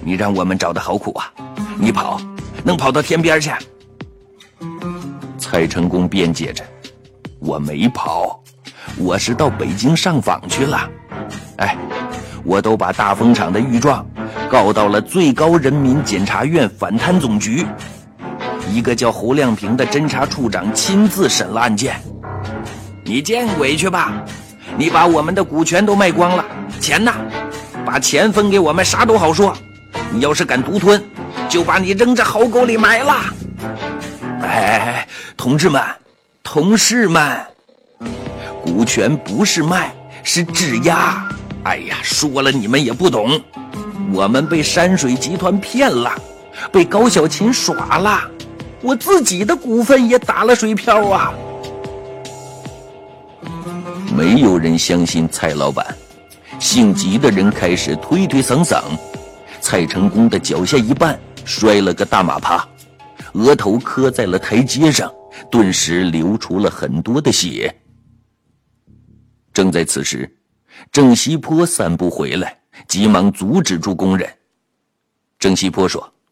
你让我们找的好苦啊！你跑，能跑到天边去？蔡成功辩解着：“我没跑，我是到北京上访去了。哎，我都把大风厂的御状告到了最高人民检察院反贪总局，一个叫侯亮平的侦查处长亲自审了案件。你见鬼去吧！你把我们的股权都卖光了，钱呢？把钱分给我们，啥都好说。你要是敢独吞，就把你扔这壕沟里埋了。哎，同志们，同事们，股权不是卖，是质押。哎呀，说了你们也不懂，我们被山水集团骗了，被高小琴耍了，我自己的股份也打了水漂啊！”没有人相信蔡老板，姓吉的人开始推推搡搡，蔡成功的脚下一绊，摔了个大马趴，额头磕在了台阶上，顿时流出了很多的血。正在此时，郑西坡散步回来，急忙阻止住工人。郑西坡说：“